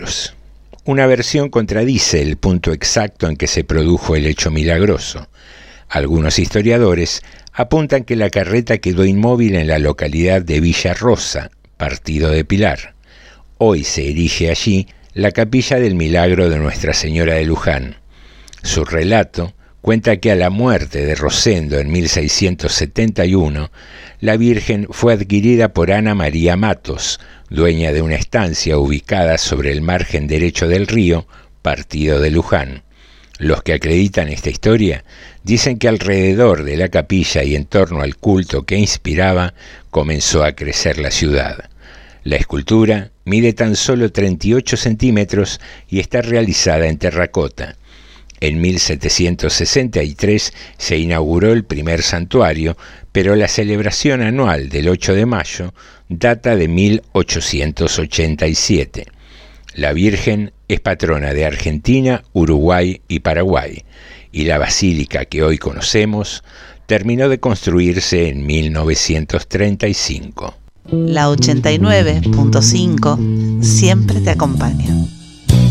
milagros. Una versión contradice el punto exacto en que se produjo el hecho milagroso. Algunos historiadores apuntan que la carreta quedó inmóvil en la localidad de Villa Rosa, partido de Pilar. Hoy se erige allí la capilla del Milagro de Nuestra Señora de Luján. Su relato cuenta que a la muerte de Rosendo en 1671, la Virgen fue adquirida por Ana María Matos, dueña de una estancia ubicada sobre el margen derecho del río, partido de Luján. Los que acreditan esta historia dicen que alrededor de la capilla y en torno al culto que inspiraba, comenzó a crecer la ciudad. La escultura mide tan solo 38 centímetros y está realizada en terracota. En 1763 se inauguró el primer santuario, pero la celebración anual del 8 de mayo data de 1887. La Virgen es patrona de Argentina, Uruguay y Paraguay, y la basílica que hoy conocemos terminó de construirse en 1935. La 89.5 siempre te acompaña.